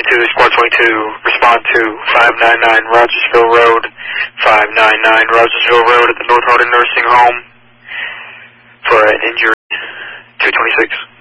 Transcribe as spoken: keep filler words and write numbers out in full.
two, Squad twenty-two, respond to five nine nine Rogersville Road, five nine nine Rogersville Road at the North Hardin Nursing Home for an injury, two twenty-six.